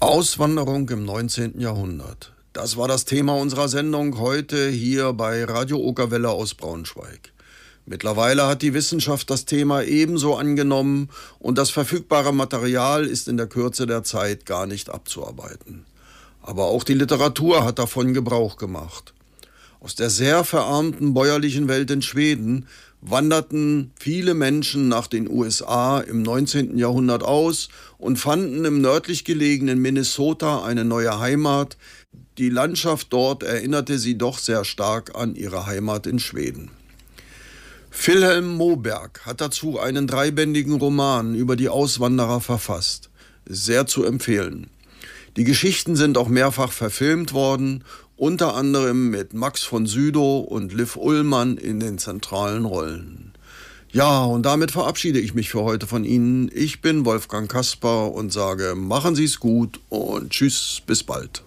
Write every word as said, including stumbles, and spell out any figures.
Auswanderung im neunzehnten. Jahrhundert. Das war das Thema unserer Sendung heute hier bei Radio Okerwelle aus Braunschweig. Mittlerweile hat die Wissenschaft das Thema ebenso angenommen und das verfügbare Material ist in der Kürze der Zeit gar nicht abzuarbeiten. Aber auch die Literatur hat davon Gebrauch gemacht. Aus der sehr verarmten bäuerlichen Welt in Schweden wanderten viele Menschen nach den U S A im neunzehnten. Jahrhundert aus und fanden im nördlich gelegenen Minnesota eine neue Heimat. Die Landschaft dort erinnerte sie doch sehr stark an ihre Heimat in Schweden. Vilhelm Moberg hat dazu einen dreibändigen Roman über die Auswanderer verfasst. Sehr zu empfehlen. Die Geschichten sind auch mehrfach verfilmt worden, unter anderem mit Max von Sydow und Liv Ullmann in den zentralen Rollen. Ja, und damit verabschiede ich mich für heute von Ihnen. Ich bin Wolfgang Kasper und sage, machen Sie es gut und tschüss, bis bald.